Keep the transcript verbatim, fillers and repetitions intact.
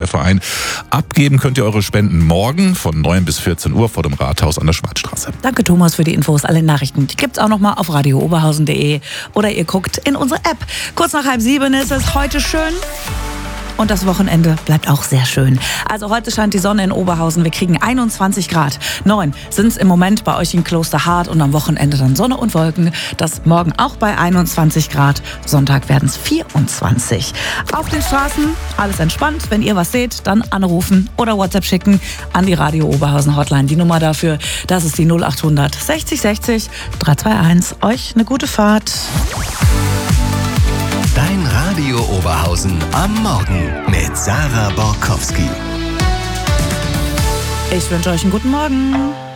Verein. Abgeben könnt ihr eure Spenden morgen von neun bis vierzehn Uhr vor dem Rathaus an der Schwarzstraße. Danke Thomas für die Infos. Alle Nachrichten, die gibt's auch nochmal auf radio oberhausen punkt de oder ihr guckt in unsere App. Kurz nach halb sieben ist es heute schön. Und das Wochenende bleibt auch sehr schön. Also heute scheint die Sonne in Oberhausen. Wir kriegen einundzwanzig Grad. neun sind es im Moment bei euch in Klosterhardt und am Wochenende dann Sonne und Wolken. Das morgen auch bei einundzwanzig Grad. Sonntag werden es vierundzwanzig. Auf den Straßen alles entspannt. Wenn ihr was seht, dann anrufen oder WhatsApp schicken an die Radio Oberhausen Hotline. Die Nummer dafür, das ist die null acht hundert sechzig sechzig drei zwei eins. Euch eine gute Fahrt. Dein Radio Oberhausen am Morgen mit Sarah Borkowski. Ich wünsche euch einen guten Morgen.